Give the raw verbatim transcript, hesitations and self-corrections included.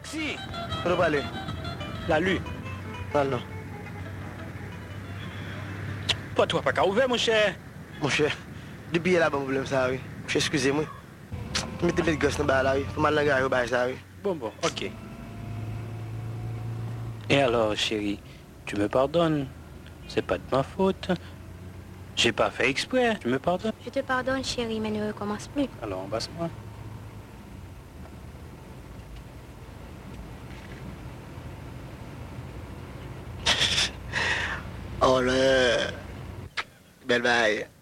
taxi. On va aller. La lue. Non, non. Pas toi, pas qu'à ouvrir, mon cher. Mon cher, depuis là, bon problème, ça, oui. Monsieur, excusez-moi. Mettez les gosses dans le bas là, oui. Faut mal l'engager au bas, ça, oui. Bon, bon, ok. Et alors, chérie, tu me pardonnes? C'est pas de ma faute. J'ai pas fait exprès, tu me pardonnes? Je te pardonne, chérie, mais ne recommence plus. Alors, embrasse-moi. Oh là. Belle baille.